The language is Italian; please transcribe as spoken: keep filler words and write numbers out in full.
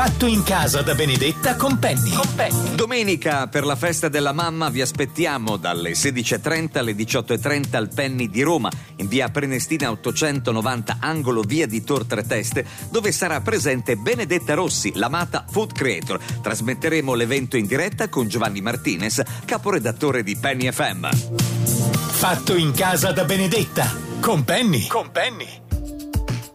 Fatto in casa da Benedetta con Penny. Con Penny. Domenica per la festa della mamma vi aspettiamo dalle sedici e trenta alle diciotto e trenta al Penny di Roma, in via Prenestina ottocentonovanta, angolo via di Tor Tre Teste, dove sarà presente Benedetta Rossi, l'amata food creator. Trasmetteremo l'evento in diretta con Giovanni Martinez, caporedattore di Penny F M. Fatto in casa da Benedetta con Penny. Con Penny.